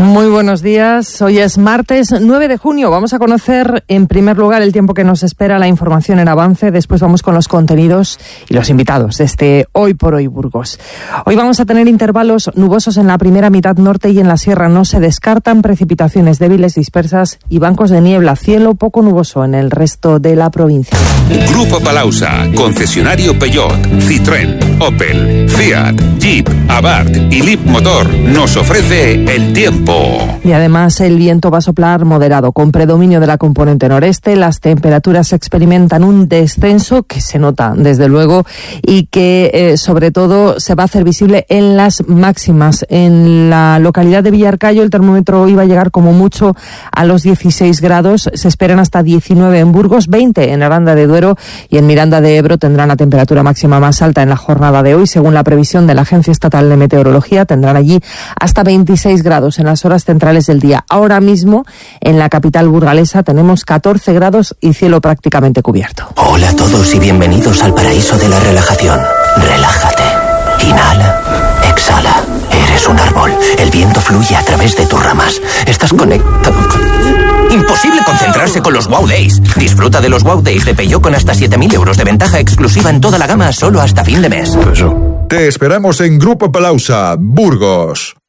Muy buenos días. Hoy es martes 9 de junio. Vamos a conocer en primer lugar el tiempo que nos espera, la información en avance. Después vamos con los contenidos y los invitados de este Hoy por Hoy Burgos. Hoy vamos a tener intervalos nubosos en la primera mitad norte y en la sierra. No se descartan precipitaciones débiles, dispersas y bancos de niebla. Cielo poco nuboso en el resto de la provincia. Grupo Palausa, concesionario Peugeot, Citroën, Opel, Fiat, Jeep, Abarth y Leapmotor nos ofrece el tiempo. Y además el viento va a soplar moderado, con predominio de la componente noreste. Las temperaturas experimentan un descenso que se nota desde luego y que sobre todo se va a hacer visible en las máximas. En la localidad de Villarcayo el termómetro iba a llegar como mucho a los 16 grados. Se esperan hasta 19 en Burgos, 20 en Aranda de Duero y en Miranda de Ebro tendrán la temperatura máxima más alta en la jornada de hoy. Según la previsión de la Agencia Estatal de Meteorología, tendrán allí hasta 26 grados en las horas centrales del día. Ahora mismo en la capital burgalesa tenemos 14 grados y cielo prácticamente cubierto. Hola a todos y bienvenidos al paraíso de la relajación. Relájate. Inhala. Exhala. Eres un árbol. El viento fluye a través de tus ramas. Estás conectado. Imposible concentrarse con los Wow Days. Disfruta de los Wow Days de Peugeot con hasta 7.000 euros de ventaja exclusiva en toda la gama solo hasta fin de mes. Te esperamos en Grupo Palausa, Burgos.